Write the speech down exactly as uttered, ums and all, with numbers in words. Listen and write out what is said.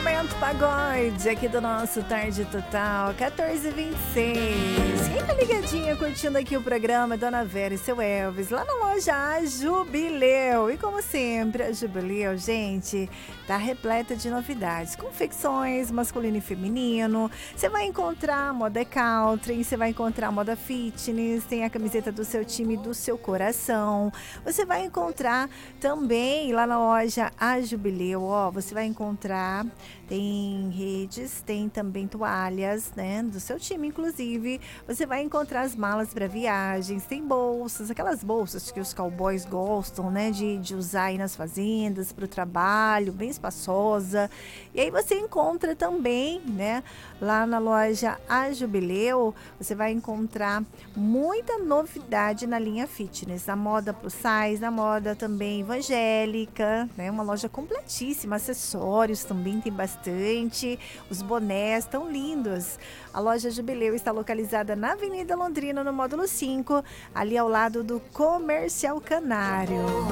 Momento Pagode, aqui do nosso Tarde Total, quatorze e vinte e seis. Quem tá ligadinha curtindo aqui o programa, Dona Vera e seu Elvis, lá na loja A Jubileu. E como sempre, a Jubileu, gente, tá repleta de novidades. Confecções masculino e feminino. Você vai encontrar moda country, você vai encontrar moda fitness, tem a camiseta do seu time, do seu coração. Você vai encontrar também lá na loja A Jubileu, ó, você vai encontrar, tem redes, tem também toalhas, né, do seu time, inclusive. Você vai encontrar as malas para viagens, tem bolsas, aquelas bolsas que os cowboys gostam, né, de, de usar aí nas fazendas, para o trabalho, bem espaçosa. E aí você encontra também, né, lá na loja A Jubileu, você vai encontrar muita novidade na linha fitness, na moda plus size, na moda também evangélica, né, uma loja completíssima, acessórios também tem bastante, os bonés tão lindos. A loja Jubileu está localizada na Avenida Londrina, no módulo cinco, ali ao lado do Comercial Canário.